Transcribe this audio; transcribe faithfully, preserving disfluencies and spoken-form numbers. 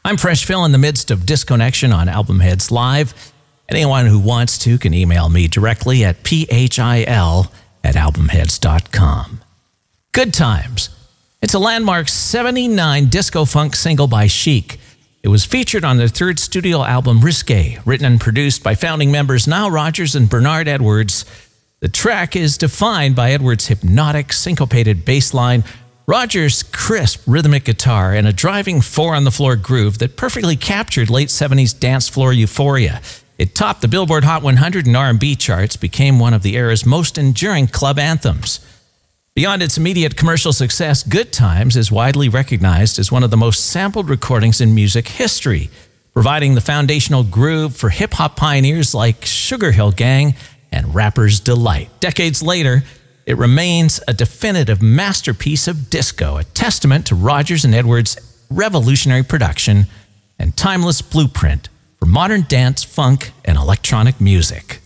I'm Fresh Phil in the midst of Disconnection on Albumheads Live. Anyone who wants to can email me directly at phil at albumheads dot com. Good Times. It's a landmark seventy-nine disco-funk single by Chic. It was featured on their third studio album, Risque, written and produced by founding members Nile Rodgers and Bernard Edwards. The track is defined by Edwards' hypnotic, syncopated bass line, Rodgers' crisp rhythmic guitar, and a driving four-on-the-floor groove that perfectly captured late seventies dance floor euphoria. It topped the Billboard Hot one hundred and R and B charts, became one of the era's most enduring club anthems. Beyond its immediate commercial success, Good Times is widely recognized as one of the most sampled recordings in music history, providing the foundational groove for hip-hop pioneers like Sugar Hill Gang and Rapper's Delight. Decades later, it remains a definitive masterpiece of disco, a testament to Rodgers and Edwards' revolutionary production and timeless blueprint for modern dance, funk, and electronic music.